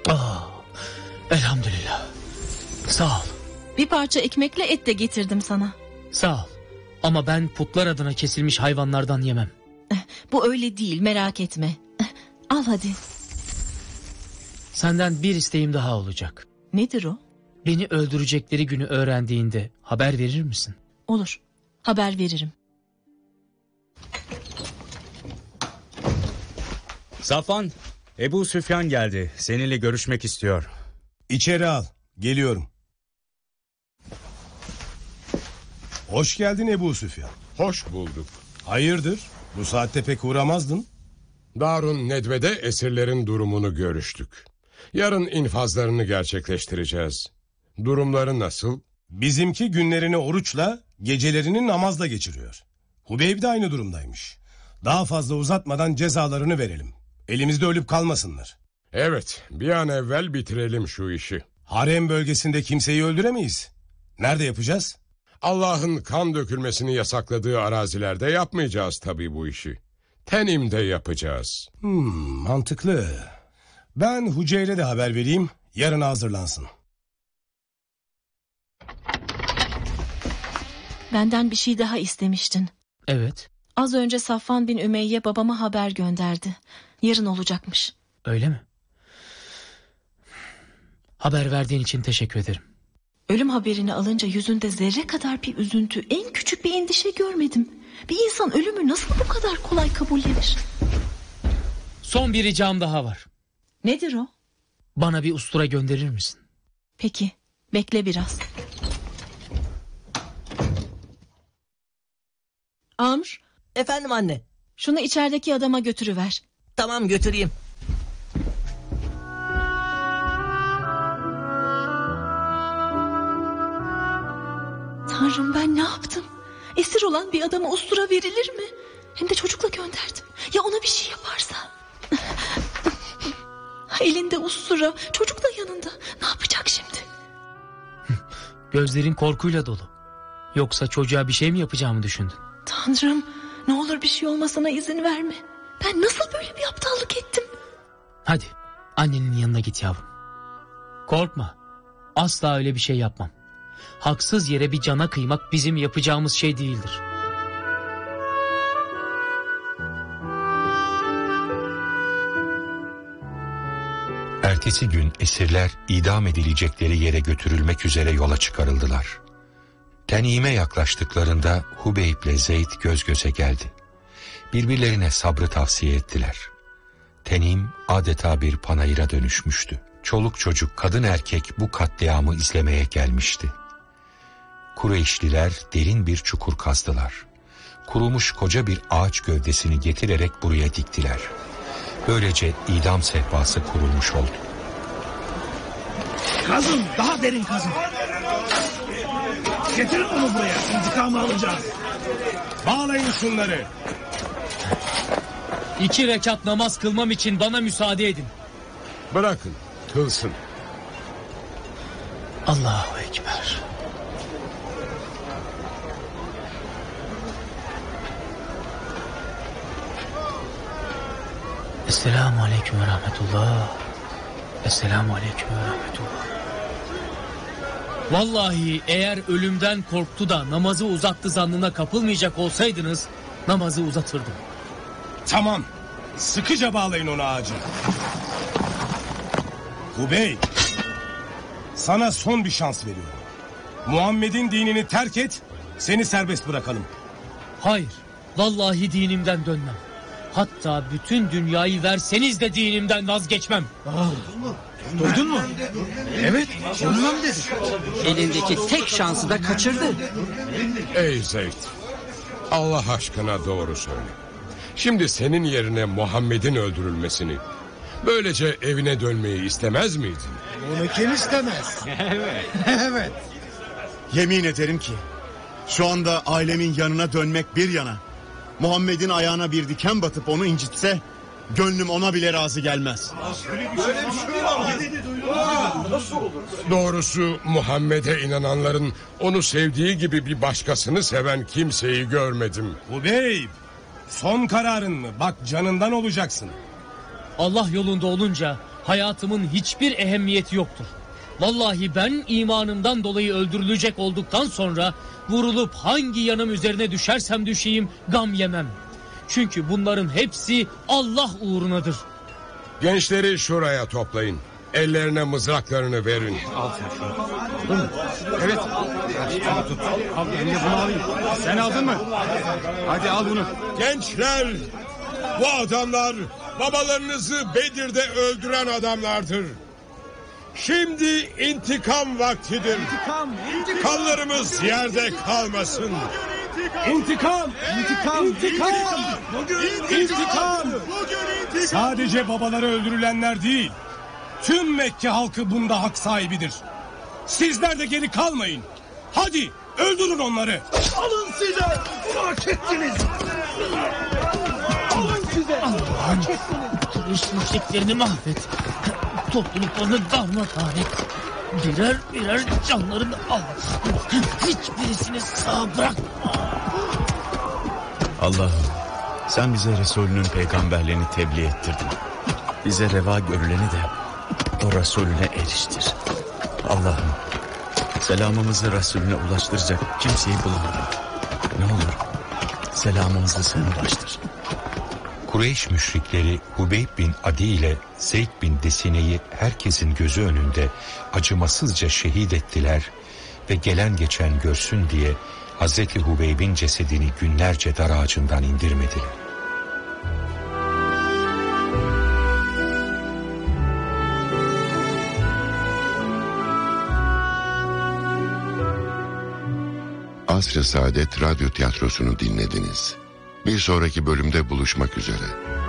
Elhamdülillah. Sağ ol. Bir parça ekmekle et de getirdim sana. Sağ ol. Ama ben putlar adına kesilmiş hayvanlardan yemem. Bu öyle değil, merak etme. Al hadi. Senden bir isteğim daha olacak. Nedir o? Beni öldürecekleri günü öğrendiğinde haber verir misin? Olur. Haber veririm. Safvan, Ebu Süfyan geldi. Seninle görüşmek istiyor. İçeri al. Geliyorum. Hoş geldin Ebu Süfyan. Hoş bulduk. Hayırdır? Bu saatte pek uğramazdın. Darun Nedve'de esirlerin durumunu görüştük. Yarın infazlarını gerçekleştireceğiz. Durumları nasıl? Bizimki günlerini oruçla, gecelerini namazla geçiriyor. Hubeyb de aynı durumdaymış. Daha fazla uzatmadan cezalarını verelim. Elimizde ölüp kalmasınlar. Evet, bir an evvel bitirelim şu işi. Harem bölgesinde kimseyi öldüremeyiz. Nerede yapacağız? Allah'ın kan dökülmesini yasakladığı arazilerde yapmayacağız tabii bu işi. Tenim'de yapacağız. Mantıklı. Ben Huceyr'e de haber vereyim, yarın hazırlansın. Benden bir şey daha istemiştin. Evet. Az önce Safvan bin Ümeyye babama haber gönderdi. Yarın olacakmış. Öyle mi? Haber verdiğin için teşekkür ederim. Ölüm haberini alınca yüzünde zerre kadar bir üzüntü, en küçük bir endişe görmedim. Bir insan ölümü nasıl bu kadar kolay kabullenir? Son bir ricam daha var. Nedir o? Bana bir ustura gönderir misin? Peki, bekle biraz. Amr, Efendim anne. şunu içerideki adama götürüver. Tamam, götüreyim. Tanrım, ben ne yaptım? Esir olan bir adama ustura verilir mi? Hem de çocukla gönderdim. Ya ona bir şey yaparsa? Elinde ustura, çocuk da yanında. Ne yapacak şimdi? Gözlerin korkuyla dolu. Yoksa çocuğa bir şey mi yapacağımı düşündün? Tanrım, ne olur bir şey olmasına izin verme. Ben nasıl böyle bir aptallık ettim? Hadi annenin yanına git yavrum. Korkma. Asla öyle bir şey yapmam. Haksız yere bir cana kıymak bizim yapacağımız şey değildir. Ertesi gün esirler idam edilecekleri yere götürülmek üzere yola çıkarıldılar. Tenim'e yaklaştıklarında Hubeyb ile Zeyd göz göze geldi. Birbirlerine sabrı tavsiye ettiler. Tenim adeta bir panayıra dönüşmüştü. Çoluk çocuk, kadın erkek bu katliamı izlemeye gelmişti. Kureyşliler derin bir çukur kazdılar. Kurumuş koca bir ağaç gövdesini getirerek buraya diktiler. Böylece idam sehpası kurulmuş oldu. Kazın, daha derin kazın. Getirin onu buraya, intikamı alacağız. Bağlayın şunları. 2 rekat namaz kılmam için bana müsaade edin. Bırakın, kılsın. Allahu Ekber. Esselamu Aleyküm ve Rahmetullah. Esselamu Aleyküm ve Rahmetullah. Vallahi eğer ölümden korktu da namazı uzattı zannına kapılmayacak olsaydınız namazı uzatırdım. Tamam. Sıkıca bağlayın onu ağaca. Hubeyb, sana son bir şans veriyorum. Muhammed'in dinini terk et, seni serbest bırakalım. Hayır, vallahi dinimden dönmem. Hatta bütün dünyayı verseniz de dinimden vazgeçmem. Duydun mu? Evet, dönmem dedi. Elindeki tek şansı da kaçırdı. Ey Zeyd, Allah aşkına doğru söyle. Şimdi senin yerine Muhammed'in öldürülmesini, böylece evine dönmeyi istemez miydin? Bunu kim istemez? Evet. Yemin ederim ki şu anda ailemin yanına dönmek bir yana, Muhammed'in ayağına bir diken batıp onu incitse gönlüm ona bile razı gelmez. Doğrusu Muhammed'e inananların onu sevdiği gibi bir başkasını seven kimseyi görmedim. Hubeyb, son kararın mı? Bak canından olacaksın. Allah yolunda olunca hayatımın hiçbir ehemmiyeti yoktur. Vallahi ben imanımdan dolayı öldürülecek olduktan sonra vurulup hangi yanım üzerine düşersem düşeyim gam yemem. Çünkü bunların hepsi Allah uğrunadır. Gençleri şuraya toplayın. Ellerine mızraklarını verin. Al sen şunu. Evet. Al eline bunu alayım. Sen aldın mı? Hadi al bunu. Gençler, bu adamlar babalarınızı Bedir'de öldüren adamlardır. Şimdi intikam vaktidir. Kanlarımız yerde kalmasın. İntikam! İntikam! Sadece babaları öldürülenler değil, tüm Mekke halkı bunda hak sahibidir. Sizler de geri kalmayın. Hadi öldürün onları. Alın size! Bunu hak ettiniz! Alın size! Allah'ım, Kureyş müşriklerini mahvet. Topluluklarını darmadağın et. Birer birer canlarını al. Hiçbirisini sağ bırakma. Allah'ım, sen bize Resulünün peygamberliğini tebliğ ettirdin. Bize reva görüleni de o Resulüne eriştir. Allah'ım, selamımızı Resulüne ulaştıracak kimseyi bulamadım. Ne olur selamımızı sen ulaştır. Kureyş müşrikleri Hubeyb bin Adi ile Zeyd bin Desine'yi herkesin gözü önünde acımasızca şehit ettiler ve gelen geçen görsün diye Hazreti Hubeyb'in cesedini günlerce dar ağacından indirmediler. Asr-ı Saadet Radyo Tiyatrosu'nu dinlediniz. Bir sonraki bölümde buluşmak üzere.